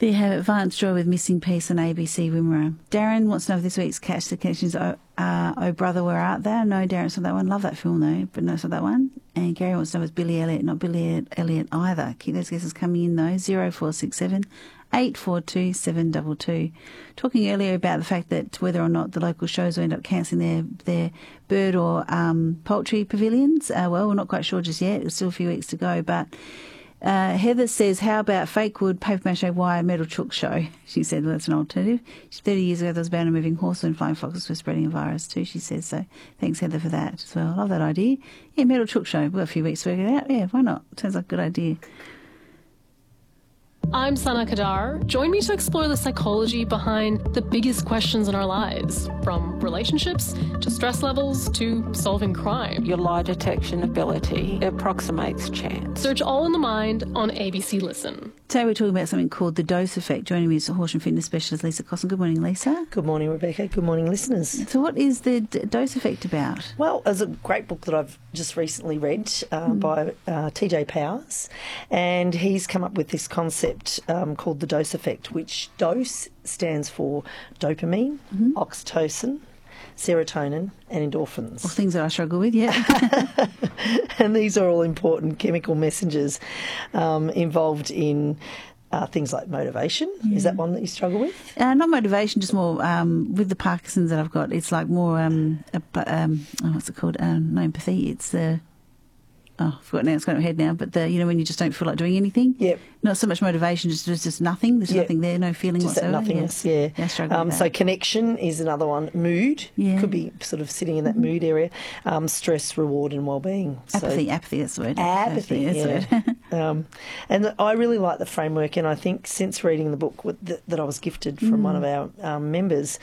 There you have it, Vance Joy with Missing Piece on ABC Wimmera. Darren wants to know if this week's Catch the Connections, Oh Brother, Where Art Thou? No, Darren, it's not that one. Love that film though, but no, it's not that one. And Gary wants to know if it's Billy Elliot, not Billy Elliot either. Keep those guesses coming in though. 0467 842 722. Talking earlier about the fact that whether or not the local shows will end up cancelling their bird or poultry pavilions. Well, we're not quite sure just yet. There's still a few weeks to go, but Heather says, how about fake wood, paper mache wire, metal chook show? She said, well, that's an alternative. 30 years ago, there was a ban on moving horses and flying foxes for spreading a virus too, she says. So thanks, Heather, for that as well. I love that idea. Yeah, metal chook show. We've got a few weeks to work it out. Yeah, why not? Sounds like a good idea. I'm Sana Kadar. Join me to explore the psychology behind the biggest questions in our lives, from relationships to stress levels to solving crime. Your lie detection ability approximates chance. Search All in the Mind on ABC Listen. Today we're talking about something called the dose effect. Joining me is horse and fitness specialist Lisa Cosson. Good morning, Lisa. Good morning, Rebecca. Good morning, listeners. So what is the dose effect about? Well, there's a great book that I've just recently read by TJ Powers, and he's come up with this concept called the dose effect, which dose stands for dopamine, oxytocin, serotonin and endorphins. Well, things that I struggle with, yeah. And these are all important chemical messengers involved in things like motivation. Yeah. Is that one that you struggle with? Not motivation, just more with the Parkinson's that I've got. It's like more, what's it called? No empathy. It's the... I've forgotten now, it's going to my head now, but when you just don't feel like doing anything. Yep. Not so much motivation, just nothing. There's nothing there, no feeling just whatsoever. That nothingness, yeah. I struggle with that. So connection is another one. Mood, could be sort of sitting in that mood area. Stress, reward and well-being. Apathy, that's the word. Apathy, that's the word. And I really like the framework, and I think since reading the book that I was gifted from one of our members,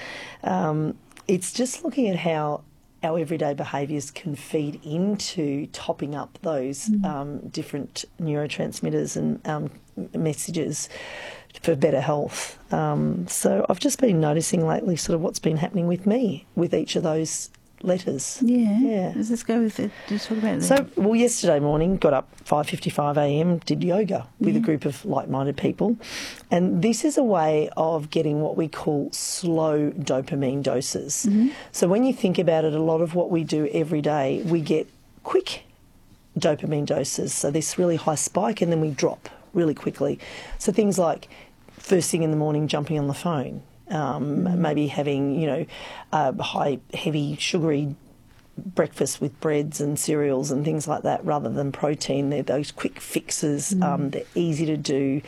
it's just looking at how our everyday behaviours can feed into topping up those different neurotransmitters and messages for better health. So I've just been noticing lately sort of what's been happening with me with each of those letters. Yeah. Let's go with it. Just talk about it. So, yesterday morning, got up 5:55 a.m, did yoga with a group of like-minded people. And this is a way of getting what we call slow dopamine doses. So when you think about it, a lot of what we do every day, we get quick dopamine doses. So this really high spike and then we drop really quickly. So things like first thing in the morning, jumping on the phone, maybe having, a high, heavy, sugary breakfast with breads and cereals and things like that rather than protein. They're those quick fixes. They're easy to do.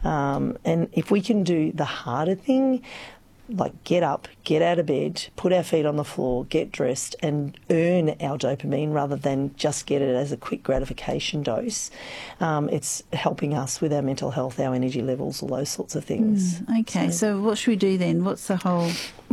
And if we can do the harder thing, like get up, get out of bed, put our feet on the floor, get dressed and earn our dopamine rather than just get it as a quick gratification dose, it's helping us with our mental health, our energy levels, all those sorts of things. Okay, so what should we do then? What's the whole...